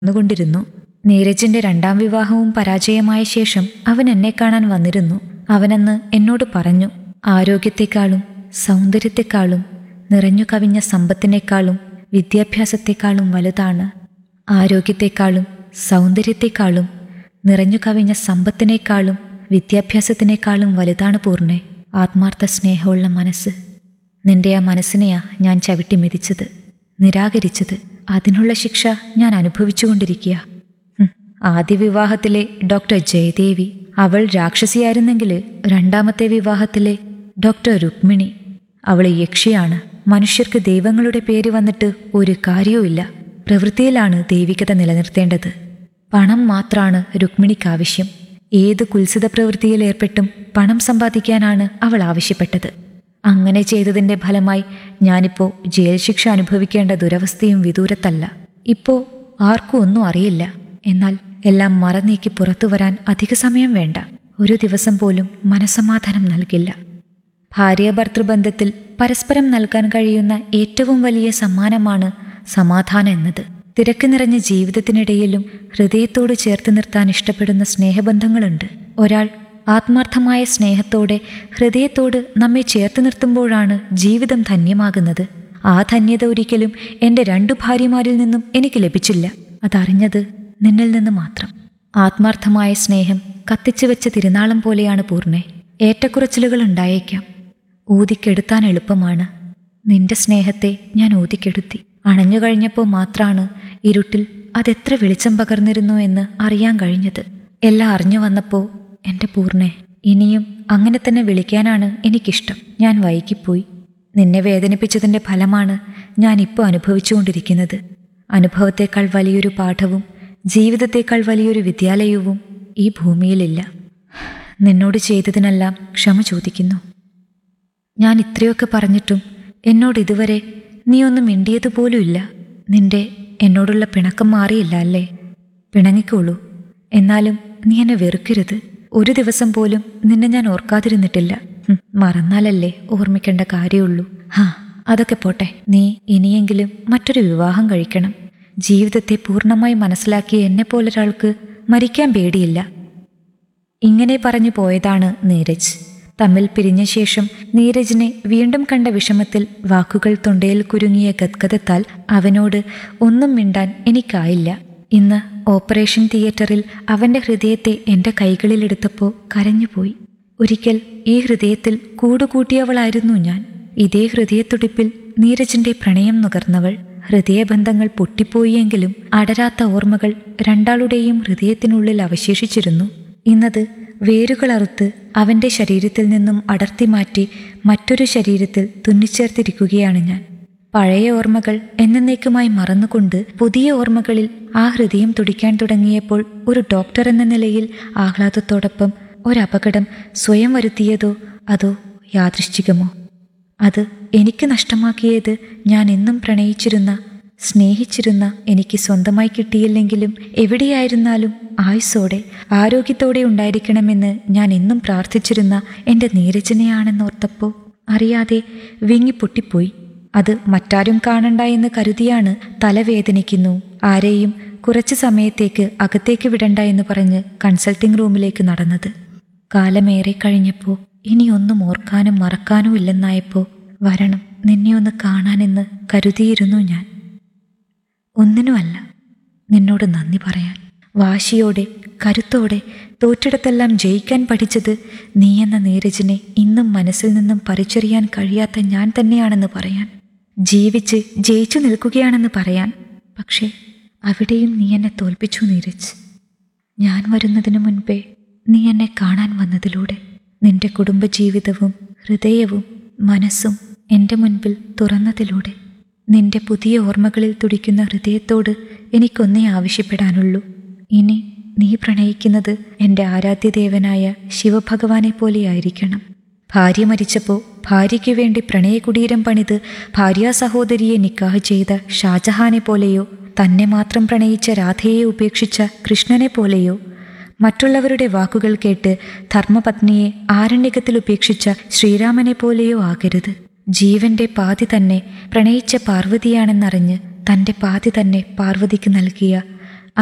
ന്നുകൊണ്ടിരുന്നു. നീരജിന്റെ രണ്ടാം വിവാഹവും പരാജയമായ ശേഷം അവൻ എന്നെ കാണാൻ വന്നിരുന്നു. അവനന്ന് എന്നോട് പറഞ്ഞു, ആരോഗ്യത്തെക്കാളും സൗന്ദര്യത്തെക്കാളും നിറഞ്ഞു കവിഞ്ഞ സമ്പത്തിനേക്കാളും വിദ്യാഭ്യാസത്തെക്കാളും വലുതാണ്. ആരോഗ്യത്തെക്കാളും സൗന്ദര്യത്തെക്കാളും നിറഞ്ഞു കവിഞ്ഞ സമ്പത്തിനേക്കാളും വിദ്യാഭ്യാസത്തിനേക്കാളും വലുതാണ് പൂർണ്ണെ ആത്മാർത്ഥ സ്നേഹമുള്ള മനസ്സ്. നിന്റെ ആ മനസ്സിനെയാ ഞാൻ ചവിട്ടി മെതിച്ചത്, നിരാകരിച്ചത്. അതിനുള്ള ശിക്ഷ ഞാൻ അനുഭവിച്ചുകൊണ്ടിരിക്കുക. ആദ്യ വിവാഹത്തിലെ ഡോക്ടർ ജയദേവി, അവൾ രാക്ഷസിയായിരുന്നെങ്കിൽ രണ്ടാമത്തെ വിവാഹത്തിലെ ഡോക്ടർ രുക്മിണി, അവൾ യക്ഷിയാണ്. മനുഷ്യർക്ക് ദൈവങ്ങളുടെ പേര് വന്നിട്ട് ഒരു കാര്യവുമില്ല. പ്രവൃത്തിയിലാണ് ദൈവികത നിലനിർത്തേണ്ടത്. പണം മാത്രമാണ് രുക്മിണിക്ക് ആവശ്യം. ഏത് കുൽസിത പ്രവൃത്തിയിൽ ഏർപ്പെട്ടും പണം സമ്പാദിക്കാനാണ് അവൾ ആവശ്യപ്പെട്ടത്. അങ്ങനെ ചെയ്തതിൻ്റെ ഫലമായി ഞാനിപ്പോൾ ജയിൽ ശിക്ഷ അനുഭവിക്കേണ്ട ദുരവസ്ഥയും വിദൂരത്തല്ല. ഇപ്പോൾ ആർക്കും ഒന്നും അറിയില്ല. എന്നാൽ എല്ലാം മറനീക്കി പുറത്തു വരാൻ അധിക സമയം വേണ്ട. ഒരു ദിവസം പോലും മനസ്സമാധാനം നൽകില്ല. ഭാര്യാഭർത്തൃബന്ധത്തിൽ പരസ്പരം നൽകാൻ കഴിയുന്ന ഏറ്റവും വലിയ സമ്മാനമാണ് സമാധാനം എന്നത്. തിരക്ക് നിറഞ്ഞ ജീവിതത്തിനിടയിലും ഹൃദയത്തോട് ചേർത്ത് നിർത്താൻ ഇഷ്ടപ്പെടുന്ന സ്നേഹബന്ധങ്ങളുണ്ട്. ഒരാൾ ആത്മാർത്ഥമായ സ്നേഹത്തോടെ ഹൃദയത്തോട് നമ്മെ ചേർത്ത് നിർത്തുമ്പോഴാണ് ജീവിതം ധന്യമാകുന്നത്. ആ ധന്യത ഒരിക്കലും എൻ്റെ 2 ഭാര്യമാരിൽ നിന്നും എനിക്ക് ലഭിച്ചില്ല. അതറിഞ്ഞത് നിന്നിൽ നിന്ന് മാത്രം. ആത്മാർത്ഥമായ സ്നേഹം കത്തിച്ചു വെച്ച തിരുനാളം പോലെയാണ് പൂർണ്ണെ. ഏറ്റക്കുറച്ചിലുകൾ ഉണ്ടായേക്കാം, ഊതിക്കെടുത്താൻ എളുപ്പമാണ്. നിന്റെ സ്നേഹത്തെ ഞാൻ ഊതിക്കെടുത്തി. അണഞ്ഞു കഴിഞ്ഞപ്പോൾ മാത്രമാണ് ഇരുട്ടിൽ അതെത്ര വെളിച്ചം പകർന്നിരുന്നു എന്ന് അറിയാൻ കഴിഞ്ഞത്. എല്ലാം അറിഞ്ഞു വന്നപ്പോൾ എൻ്റെ പൂർണ്ണെ, ഇനിയും അങ്ങനെ തന്നെ വിളിക്കാനാണ് എനിക്കിഷ്ടം. ഞാൻ വൈകിപ്പോയി. നിന്നെ വേദനിപ്പിച്ചതിൻ്റെ ഫലമാണ് ഞാൻ ഇപ്പോൾ അനുഭവിച്ചുകൊണ്ടിരിക്കുന്നത്. അനുഭവത്തേക്കാൾ വലിയൊരു പാഠവും ജീവിതത്തേക്കാൾ വലിയൊരു വിദ്യാലയവും ഈ ഭൂമിയിലില്ല. നിന്നോട് ചെയ്തതിനെല്ലാം ക്ഷമ ചോദിക്കുന്നു. ഞാൻ ഇത്രയൊക്കെ പറഞ്ഞിട്ടും എന്നോട് ഇതുവരെ നീ ഒന്നും മിണ്ടിയതുപോലുമില്ല. നിന്റെ എന്നോടുള്ള പിണക്കം മാറിയില്ല അല്ലേ? പിണങ്ങിക്കോളൂ. എന്നാലും നീ എന്നെ വെറുക്കരുത്. ഒരു ദിവസം പോലും നിന്നെ ഞാൻ ഓർക്കാതിരുന്നിട്ടില്ല. മറന്നാലല്ലേ ഓർമ്മിക്കേണ്ട കാര്യമുള്ളൂ. അതൊക്കെ പോട്ടെ. നീ ഇനിയെങ്കിലും മറ്റൊരു വിവാഹം കഴിക്കണം. ജീവിതത്തെ പൂർണ്ണമായി മനസ്സിലാക്കിയ എന്നെപ്പോലൊരാൾക്ക് മരിക്കാൻ പേടിയില്ല. ഇങ്ങനെ പറഞ്ഞു പോയതാണ് നീരജ്. തമ്മിൽ പിരിഞ്ഞ ശേഷം നീരജിനെ വീണ്ടും കണ്ട വിഷമത്തിൽ വാക്കുകൾ തൊണ്ടയിൽ കുരുങ്ങിയ ഗദ്ഗതത്താൽ അവനോട് ഒന്നും മിണ്ടാൻ എനിക്കായില്ല. ഇന്ന് ഓപ്പറേഷൻ തിയേറ്ററിൽ അവൻ്റെ ഹൃദയത്തെ എൻ്റെ കൈകളിലെടുത്തപ്പോൾ കരഞ്ഞുപോയി. ഒരിക്കൽ ഈ ഹൃദയത്തിൽ കൂടുകൂട്ടിയവളായിരുന്നു ഞാൻ. ഇതേ ഹൃദയത്തുടിപ്പിൽ നീരജിൻ്റെ പ്രണയം നുകർന്നവൾ. ഹൃദയബന്ധങ്ങൾ പൊട്ടിപ്പോയെങ്കിലും അടരാത്ത ഓർമ്മകൾ രണ്ടാളുടെയും ഹൃദയത്തിനുള്ളിൽ അവശേഷിച്ചിരുന്നു. ഇന്നത് വേരുകളറുത്ത് അവൻ്റെ ശരീരത്തിൽ നിന്നും അടർത്തി മാറ്റി മറ്റൊരു ശരീരത്തിൽ തുന്നിച്ചേർത്തിരിക്കുകയാണ് ഞാൻ. പഴയ ഓർമ്മകൾ എന്നേക്കുമായി മറന്നുകൊണ്ട് പുതിയ ഓർമ്മകളിൽ ആ ഹൃദയം തുടിക്കാൻ തുടങ്ങിയപ്പോൾ ഒരു ഡോക്ടർ എന്ന നിലയിൽ ആഹ്ലാദത്തോടൊപ്പം ഒരപകടം സ്വയം വരുത്തിയതോ അതോ യാദൃശ്ചികമോ? അത് എനിക്ക് നഷ്ടമാക്കിയത് ഞാൻ എന്നും പ്രണയിച്ചിരുന്ന, സ്നേഹിച്ചിരുന്ന, എനിക്ക് സ്വന്തമായി കിട്ടിയില്ലെങ്കിലും എവിടെയായിരുന്നാലും ആയുസ്സോടെ ആരോഗ്യത്തോടെ ഉണ്ടായിരിക്കണമെന്ന് ഞാൻ എന്നും പ്രാർത്ഥിച്ചിരുന്ന എൻ്റെ നീരജനെയാണെന്നോർത്തപ്പോൾ അറിയാതെ വിങ്ങിപ്പൊട്ടിപ്പോയി. അത് മറ്റാരും കാണണ്ട എന്ന് കരുതിയാണ് തലവേദനിക്കുന്നു, ആരെയും കുറച്ചു സമയത്തേക്ക് അകത്തേക്ക് വിടണ്ട എന്ന് പറഞ്ഞ് കൺസൾട്ടിംഗ് റൂമിലേക്ക് നടന്നത്. കാലമേറെ കഴിഞ്ഞപ്പോൾ ഇനി ഒന്നും ഓർക്കാനും മറക്കാനും ഇല്ലെന്നായപ്പോൾ വരണം നിന്നെ ഒന്ന് കാണാനെന്ന് കരുതിയിരുന്നു ഞാൻ. ഒന്നിനുമല്ല, നിന്നോട് നന്ദി പറയാൻ. വാശിയോടെ കരുത്തോടെ തോറ്റിടത്തെല്ലാം ജയിക്കാൻ പഠിച്ചത് നീ എന്ന നീരജിനെ ഇന്നും മനസ്സിൽ നിന്നും പറിച്ചെറിയാൻ കഴിയാത്ത ഞാൻ തന്നെയാണെന്ന് പറയാൻ. ജീവിച്ച് ജയിച്ചു നിൽക്കുകയാണെന്ന് പറയാൻ. പക്ഷേ അവിടെയും നീ എന്നെ തോൽപ്പിച്ചു നീരജ്. ഞാൻ വരുന്നതിനു മുൻപേ നീ എന്നെ കാണാൻ വന്നതിലൂടെ നിന്റെ കുടുംബജീവിതവും ഹൃദയവും മനസ്സും എൻ്റെ മുൻപിൽ തുറന്നതിലൂടെ. നിന്റെ പുതിയ ഓർമ്മകളിൽ തുടിക്കുന്ന ഹൃദയത്തോട് എനിക്കൊന്നേ ആവശ്യപ്പെടാനുള്ളൂ. ഇനി നീ പ്രണയിക്കുന്നത് എൻ്റെ ആരാധ്യദേവനായ ശിവഭഗവാനെ പോലെയായിരിക്കണം. ഭാര്യ മരിച്ചപ്പോൾ ഭാര്യയ്ക്ക് വേണ്ടി പ്രണയകുടീരം പണിത് ഭാര്യാ സഹോദരിയെ നിക്കാഹ് ചെയ്ത ഷാജഹാനെ പോലെയോ, തന്നെ മാത്രം പ്രണയിച്ച രാധയെ ഉപേക്ഷിച്ച കൃഷ്ണനെ പോലെയോ, മറ്റുള്ളവരുടെ വാക്കുകൾ കേട്ട് ധർമ്മപത്നിയെ ആരണ്യകത്തിൽ ഉപേക്ഷിച്ച ശ്രീരാമനെ പോലെയോ ആകരുത്. ജീവന്റെ പാതി തന്നെ പ്രണയിച്ച പാർവതിയാണെന്നറിഞ്ഞ് തൻ്റെ പാതി തന്നെ പാർവതിക്ക് നൽകിയ